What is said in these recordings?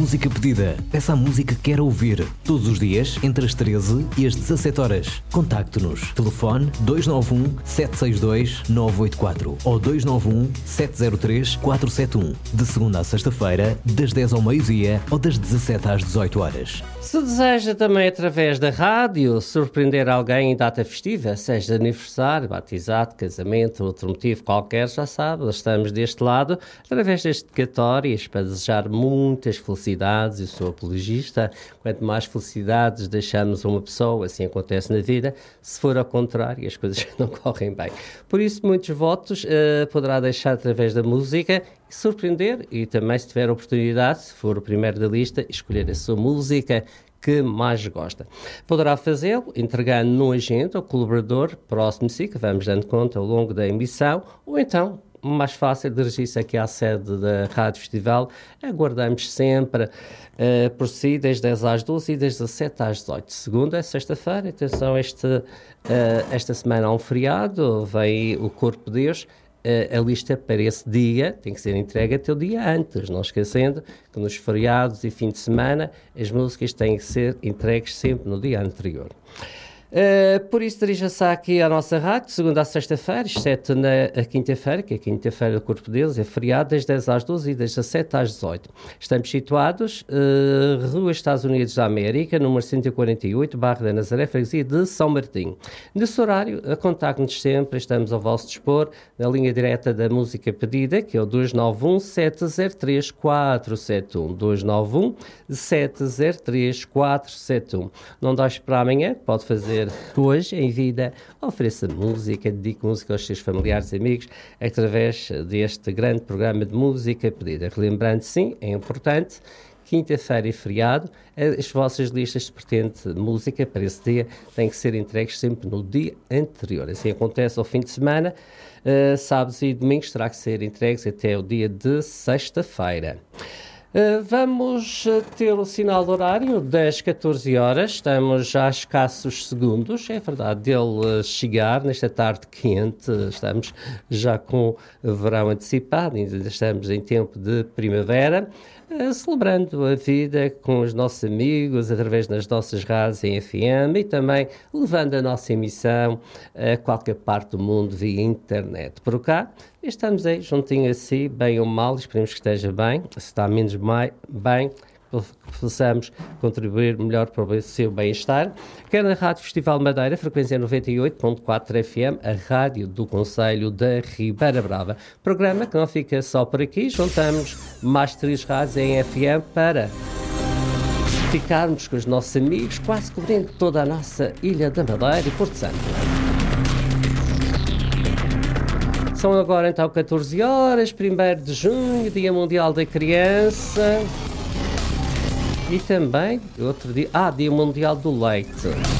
música pedida. Peça a música que quer ouvir. Todos os dias, entre as 13 e as 17 horas. Contacte-nos. Telefone 291-762-984 ou 291-703-471. De segunda a sexta-feira, das 10 ao meio-dia ou das 17 às 18 horas. Se deseja também, através da rádio, surpreender alguém em data festiva, seja aniversário, batizado, casamento, outro motivo qualquer, já sabe, estamos deste lado, através das dedicatórias, para desejar muitas felicidades, e sou apologista. Quanto mais felicidades deixamos a uma pessoa, assim acontece na vida, se for ao contrário, as coisas não correm bem. Por isso, muitos votos poderá deixar através da música e surpreender, e também, se tiver a oportunidade, se for o primeiro da lista, escolher a sua música que mais gosta. Poderá fazê-lo entregando no agente ao colaborador próximo de si, que vamos dando conta ao longo da emissão, ou então, mais fácil, dirigir-se aqui à sede da Rádio Festival. Aguardamos sempre por si, das 10 às 12 e das 17 às 18. Segunda a sexta-feira, atenção, esta semana há um feriado, vem o Corpo de Deus. A lista para esse dia tem que ser entregue até o dia antes, não esquecendo que nos feriados e fim de semana as músicas têm que ser entregues sempre no dia anterior. Por isso, dirija-se aqui à nossa rádio, segunda a sexta-feira, exceto na quinta-feira, que é a quinta-feira do Corpo de Deus, é feriado, das 10 às 12 e das 17 às 18. Estamos situados, Rua Estados Unidos da América, número 148, Bairro da Nazaré, freguesia de São Martinho. Nesse horário, contacte-nos sempre, estamos ao vosso dispor, na linha direta da música pedida, que é o 291-703-471. 291-703-471. Não deixe para amanhã, pode fazer hoje, em vida, ofereça música, dedique música aos seus familiares e amigos através deste grande programa de música pedida. Relembrando, sim, é importante, quinta-feira e feriado, as vossas listas de pretende música para esse dia têm que ser entregues sempre no dia anterior. Assim acontece ao fim de semana, sábados e domingos terá que ser entregues até o dia de sexta-feira. Vamos ter o sinal horário das 14 horas, estamos já a escassos segundos, é verdade, dele chegar nesta tarde quente, estamos já com o verão antecipado, ainda estamos em tempo de primavera, celebrando a vida com os nossos amigos através das nossas rádios em FM e também levando a nossa emissão a qualquer parte do mundo via internet. Por cá, estamos aí juntinho a si, bem ou mal, esperemos que esteja bem, se está menos bem, possamos contribuir melhor para o seu bem-estar. Quer na Rádio Festival Madeira, frequência 98.4 FM, a rádio do Concelho da Ribeira Brava. Programa que não fica só por aqui, juntamos mais 3 rádios em FM para ficarmos com os nossos amigos, quase cobrindo toda a nossa Ilha da Madeira e Porto Santo. São agora então 14 horas, 1º de junho, Dia Mundial da Criança. E também, outro dia, Dia Mundial do Leite.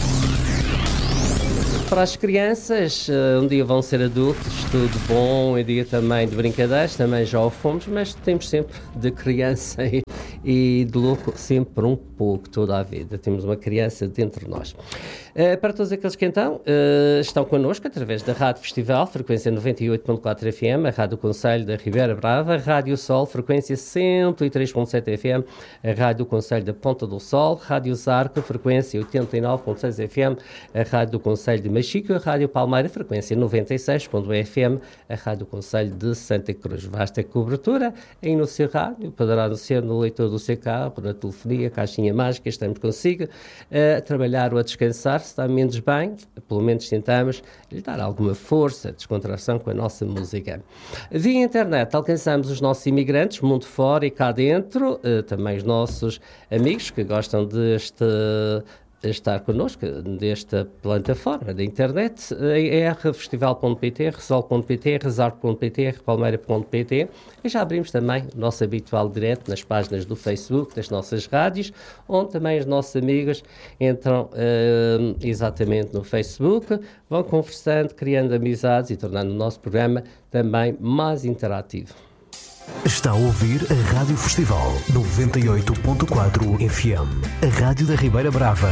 Para as crianças, um dia vão ser adultos, tudo bom, um dia também de brincadeiras, também já o fomos, mas temos sempre de criança e de louco sempre um pouco toda a vida. Temos uma criança dentro de nós. Para todos aqueles que então estão connosco através da Rádio Festival, frequência 98.4 FM, a Rádio Concelho da Ribeira Brava, a Rádio Sol, frequência 103.7 FM, a Rádio Concelho da Ponta do Sol, Rádio Zarco, frequência 89.6 FM, a Rádio Concelho de Machico, a Rádio Palmeira, frequência 96.1 FM, a Rádio Concelho de Santa Cruz. Vasta cobertura aí no seu rádio, poderá ser no leitor do seu carro, na telefonia, caixinha mágica, estamos consigo a trabalhar ou a descansar. Se está menos bem, pelo menos tentamos lhe dar alguma força, descontração com a nossa música. Via internet alcançamos os nossos imigrantes, mundo fora e cá dentro, também os nossos amigos que gostam estar connosco desta plataforma da internet, rfestival.pt, resol.pt, resart.pt, repalmeira.pt, e já abrimos também o nosso habitual direto nas páginas do Facebook, das nossas rádios, onde também os nossos amigos entram exatamente no Facebook, vão conversando, criando amizades e tornando o nosso programa também mais interativo. Está a ouvir a Rádio Festival 98.4 FM, a Rádio da Ribeira Brava.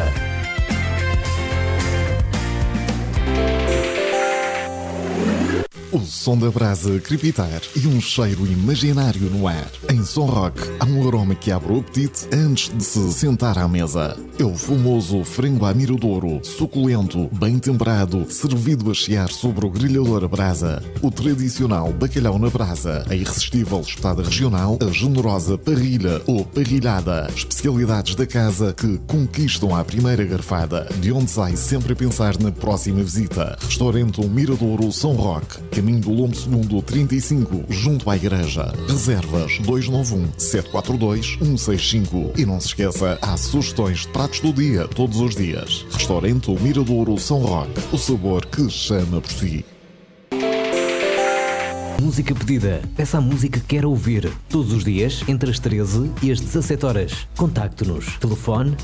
O som da brasa crepitar e um cheiro imaginário no ar. Em Som Rock há um aroma que abre o apetite antes de se sentar à mesa. É o famoso frango à miradouro, suculento, bem temperado, servido a chiar sobre o grelhador a brasa. O tradicional bacalhau na brasa, a irresistível espetada regional, a generosa parrilha ou parrilhada. Especialidades da casa que conquistam à primeira garfada, de onde sai sempre a pensar na próxima visita. Restaurante Miradouro Som Rock, caminho do Lombo Segundo 35, junto à igreja. Reservas 291-742-165. E não se esqueça, há sugestões de pratos do dia, todos os dias. Restaurante Miradouro Som Rock, o sabor que chama por si. Música pedida. Peça a música que quer ouvir. Todos os dias, entre as 13 e as 17 horas. Contacte-nos. Telefone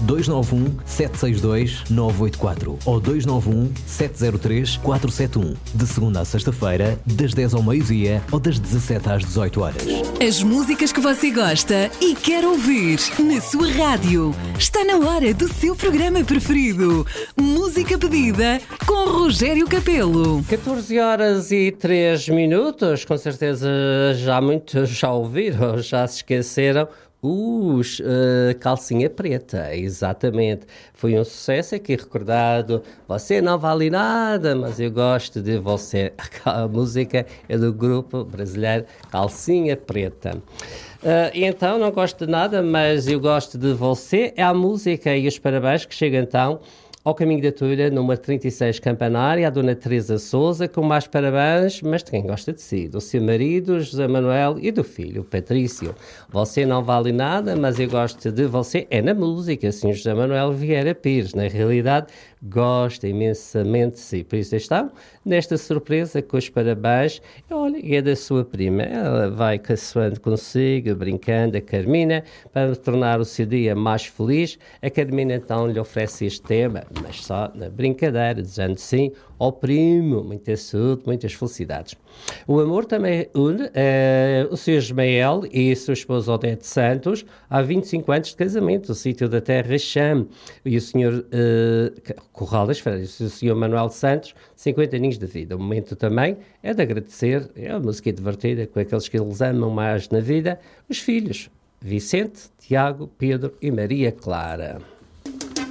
291-762-984 ou 291-703-471. De segunda à sexta-feira, das 10 ao meio-dia ou das 17 às 18 horas. As músicas que você gosta e quer ouvir na sua rádio. Está na hora do seu programa preferido. Música pedida com Rogério Capelo. 14 horas e 3 minutos. Com certeza já muitos já ouviram, já se esqueceram. Os Calcinha Preta, exatamente. Foi um sucesso aqui recordado. Você não vale nada, mas eu gosto de você. A música é do grupo brasileiro Calcinha Preta. Então, não gosto de nada, mas eu gosto de você. É a música e os parabéns que chegam então ao caminho da Tulha, número 36, Campanária, a Dona Teresa Souza, com mais parabéns, mas de quem gosta de si, do seu marido, José Manuel, e do filho, Patrício. Você não vale nada, mas eu gosto de você. É na música, Sr. José Manuel Vieira Pires. Na realidade, gosta imensamente de si. Por isso estão nesta surpresa com os parabéns. Olha, é da sua prima. Ela vai caçoando consigo, brincando, a Carmina, para tornar o seu dia mais feliz. A Carmina então lhe oferece este tema, mas só na brincadeira, dizendo sim ao primo, muita saúde, muitas felicidades. O amor também une o Sr. Ismael e a sua esposa Odete Santos há 25 anos de casamento, o sítio da Terra Chame, e o Sr. Corral das Freiras, e o Sr. Manuel Santos, 50 aninhos de vida. O momento também é de agradecer, é uma música divertida com aqueles que eles amam mais na vida, os filhos, Vicente, Tiago, Pedro e Maria Clara.